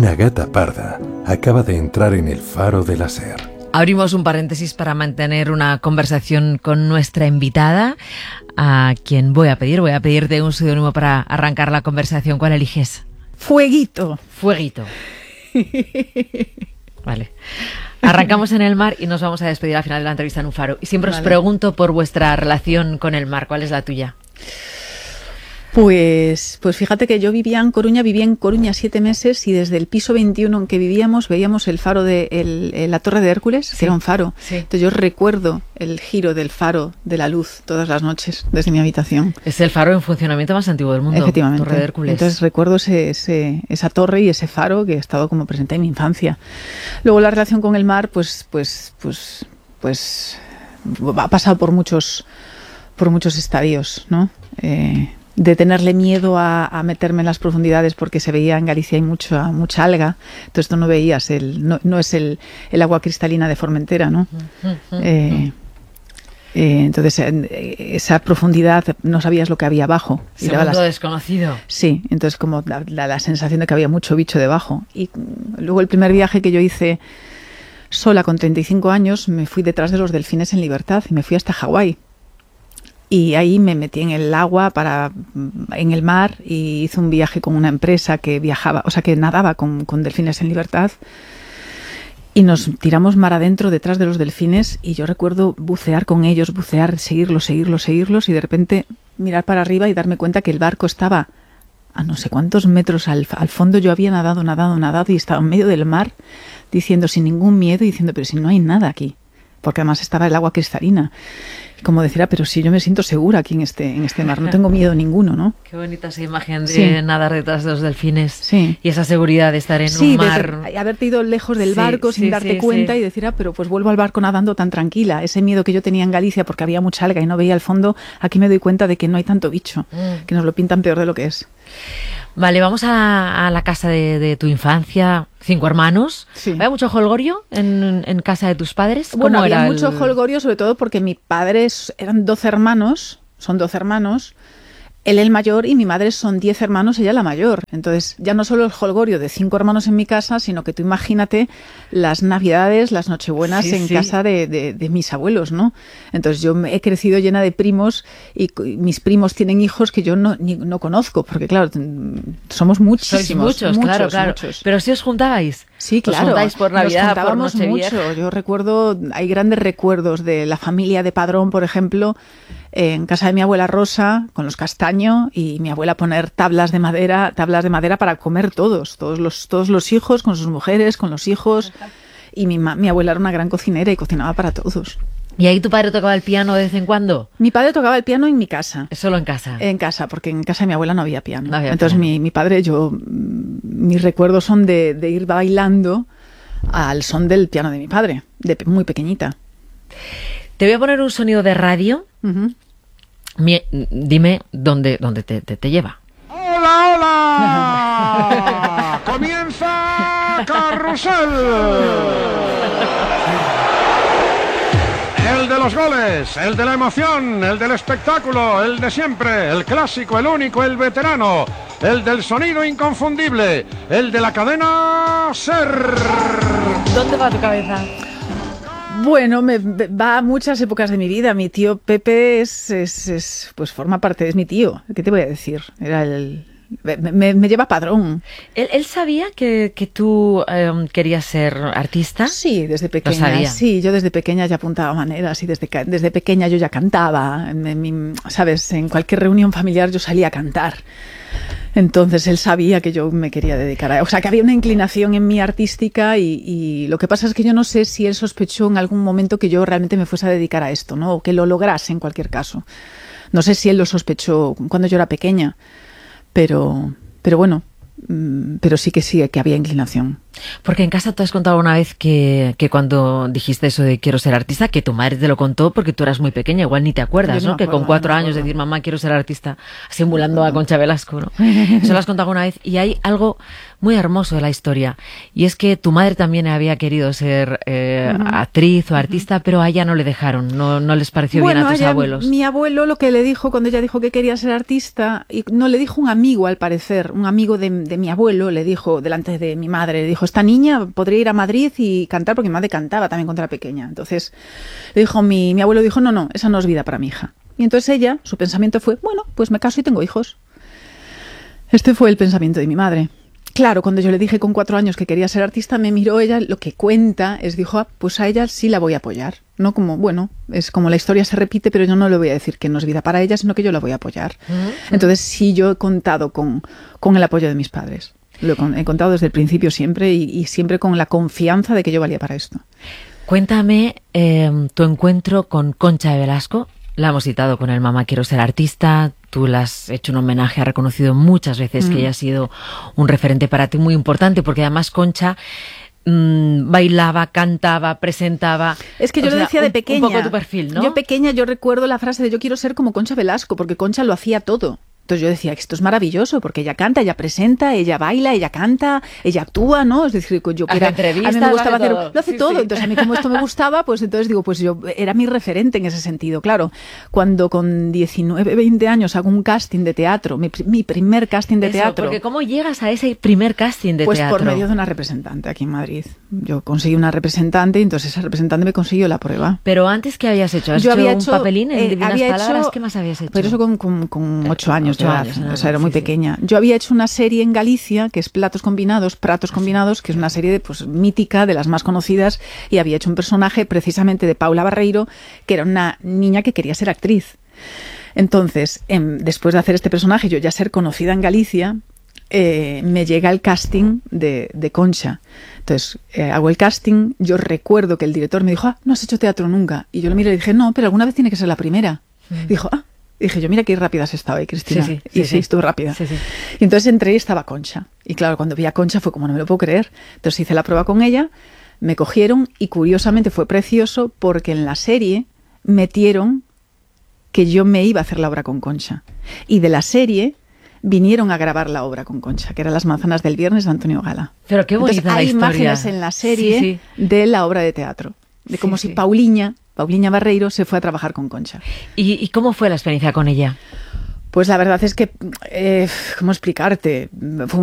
Una gata parda acaba de entrar en el faro de la SER. Abrimos un paréntesis para mantener una conversación con nuestra invitada, a quien voy a pedirte un seudónimo para arrancar la conversación. ¿Cuál eliges? Fueguito. Fueguito. Vale. Arrancamos en el mar y nos vamos a despedir al final de la entrevista en un faro. Y siempre os pregunto por vuestra relación con el mar. ¿Cuál es la tuya? Pues fíjate que yo vivía en Coruña 7 meses y desde el piso 21 en que vivíamos veíamos el faro de la Torre de Hércules, sí, que era un faro. Sí. Entonces yo recuerdo el giro del faro de la luz todas las noches desde mi habitación. Es el faro en funcionamiento más antiguo del mundo. Efectivamente. Torre de Hércules. Entonces recuerdo esa torre y ese faro que ha estado como presente en mi infancia. Luego la relación con el mar pues ha pasado por muchos estadios, ¿no? De tenerle miedo a meterme en las profundidades porque se veía en Galicia hay mucha alga, entonces tú no veías no es el agua cristalina de Formentera, ¿no? Entonces esa profundidad no sabías lo que había abajo. Ese mundo desconocido. Sí, entonces como la sensación de que había mucho bicho debajo. Y luego el primer viaje que yo hice sola con 35 años me fui detrás de los delfines en libertad y me fui hasta Hawái. Y ahí me metí en el agua, en el mar, y hice un viaje con una empresa que nadaba con delfines en libertad. Y nos tiramos mar adentro detrás de los delfines y yo recuerdo bucear con ellos, seguirlos y de repente mirar para arriba y darme cuenta que el barco estaba a no sé cuántos metros al fondo. Yo había nadado y estaba en medio del mar diciendo sin ningún miedo, pero si no hay nada aquí. Porque además estaba el agua cristalina. Como decir, pero si yo me siento segura aquí en este mar, no tengo miedo ninguno, ¿no? Qué bonita esa imagen de nadar detrás de los delfines. Sí. Y esa seguridad de estar en un mar. Sí, haberte ido lejos del barco sin darte cuenta y decir, pero pues vuelvo al barco nadando tan tranquila. Ese miedo que yo tenía en Galicia porque había mucha alga y no veía el fondo, aquí me doy cuenta de que no hay tanto bicho, que nos lo pintan peor de lo que es. Vale, vamos a la casa de tu infancia. 5 hermanos. Sí. ¿Había mucho jolgorio en casa de tus padres? Bueno, había mucho jolgorio, sobre todo porque mi padre son 12 hermanos, él el mayor y mi madre son 10 hermanos, ella la mayor. Entonces ya no solo el jolgorio de 5 hermanos en mi casa, sino que tú imagínate las navidades, las nochebuenas en casa de mis abuelos, ¿no? Entonces yo he crecido llena de primos y mis primos tienen hijos que yo no conozco, porque claro, somos muchísimos. Sois muchos, claro. Pero si os juntabais. Sí, claro. Os juntáis por Navidad, nos juntábamos por Nochevieja. mucho. Yo recuerdo, hay grandes recuerdos de la familia de Padrón, por ejemplo, en casa de mi abuela Rosa, con los Castaño, y mi abuela poner tablas de madera para comer todos los hijos, con sus mujeres, con los hijos. Y mi abuela era una gran cocinera y cocinaba para todos. ¿Y ahí tu padre tocaba el piano de vez en cuando? Mi padre tocaba el piano en mi casa. ¿Solo en casa? En casa, porque en casa de mi abuela no había piano. Entonces mi padre, mis recuerdos son de ir bailando al son del piano de mi padre, muy pequeñita. Te voy a poner un sonido de radio. Uh-huh. Dime dónde te lleva. ¡Hola, hola! ¡Comienza Carrusel! El de los goles, el de la emoción, el del espectáculo, el de siempre, el clásico, el único, el veterano, el del sonido inconfundible, el de la cadena SER. ¿Dónde va tu cabeza? Bueno, me va a muchas épocas de mi vida. Mi tío Pepe pues forma parte, es mi tío. ¿Qué te voy a decir? Me lleva Padrón. ¿Él sabía que tú querías ser artista? Sí, desde pequeña. Sí, yo desde pequeña ya apuntaba maneras y desde pequeña yo ya cantaba. ¿Sabes? En cualquier reunión familiar yo salía a cantar. Entonces él sabía que yo me quería dedicar a... O sea, que había una inclinación en mí artística y lo que pasa es que yo no sé si él sospechó en algún momento que yo realmente me fuese a dedicar a esto, ¿no? O que lo lograse en cualquier caso. No sé si él lo sospechó cuando yo era pequeña, pero bueno, pero sí que había inclinación. Porque en casa tú has contado una vez que cuando dijiste eso de quiero ser artista, que tu madre te lo contó porque tú eras muy pequeña, igual ni te acuerdas, Yo no ¿no? me acuerdo, Que con 4 no me años acuerdo. decir mamá quiero ser artista, simulando a Concha Velasco, ¿no? Eso lo has contado una vez. Y hay algo muy hermoso de la historia, y es que tu madre también había querido ser actriz o artista, pero a ella no le dejaron, no les pareció bien a tus abuelos. Mi abuelo lo que le dijo cuando ella dijo que quería ser artista, y no le dijo un amigo al parecer, un amigo de mi abuelo le dijo delante de mi madre, le dijo, esta niña podría ir a Madrid y cantar, porque mi madre cantaba también cuando era pequeña. Entonces le dijo, mi abuelo dijo, no, esa no es vida para mi hija. Y entonces ella, su pensamiento fue, bueno, pues me caso y tengo hijos. Este fue el pensamiento de mi madre. Claro, cuando yo le dije con 4 años que quería ser artista, me miró ella, lo que cuenta es, dijo, pues a ella sí la voy a apoyar. No como, bueno, es como la historia se repite, pero yo no le voy a decir que no es vida para ella, sino que yo la voy a apoyar. Entonces sí, yo he contado con el apoyo de mis padres. He contado desde el principio siempre y siempre con la confianza de que yo valía para esto. Cuéntame tu encuentro con Concha de Velasco. La hemos citado con el Mamá quiero ser artista. Tú le has hecho un homenaje, has reconocido muchas veces que ella ha sido un referente para ti muy importante, porque además Concha bailaba, cantaba, presentaba. Es que yo lo decía de pequeña. Un poco tu perfil, ¿no? Yo pequeña, yo recuerdo la frase de yo quiero ser como Concha Velasco, porque Concha lo hacía todo. Entonces yo decía, esto es maravilloso, porque ella canta, ella presenta, ella baila, ella canta, ella actúa, ¿no? Es decir, yo que era, a mí me gustaba hacer, lo hace todo. Entonces a mí como esto me gustaba, pues entonces digo, pues yo era mi referente en ese sentido. Claro, cuando con 19, 20 años hago un casting de teatro, mi primer casting de teatro. Porque ¿cómo llegas a ese primer casting de teatro? Pues por medio de una representante aquí en Madrid. Yo conseguí una representante y entonces esa representante me consiguió la prueba. Pero antes, ¿qué habías hecho? ¿Has yo había hecho un papelín en Divinas Palabras? ¿Qué más habías hecho? Pero eso con 8 años de edad, o sea, era muy pequeña. Sí. Yo había hecho una serie en Galicia, que es Pratos Combinados, que es una serie pues, mítica, de las más conocidas, y había hecho un personaje precisamente de Paula Barreiro, que era una niña que quería ser actriz. Entonces, después de hacer este personaje, yo ya ser conocida en Galicia, me llega el casting de Concha. Entonces, hago el casting, yo recuerdo que el director me dijo, no has hecho teatro nunca. Y yo lo miré y dije, no, pero alguna vez tiene que ser la primera. Dijo, dije yo, mira qué rápida has estado ahí, Cristina. Sí, estuve rápida. Sí. Y entonces entré y estaba Concha. Y claro, cuando vi a Concha fue como, no me lo puedo creer. Entonces hice la prueba con ella, me cogieron y curiosamente fue precioso porque en la serie metieron que yo me iba a hacer la obra con Concha. Y de la serie vinieron a grabar la obra con Concha, que eran Las manzanas del viernes de Antonio Gala. Pero qué bonita la historia. Hay imágenes en la serie de la obra de teatro, de como si Pauliña Barreiro se fue a trabajar con Concha. ¿Y cómo fue la experiencia con ella? Pues la verdad es que, ¿cómo explicarte? Fue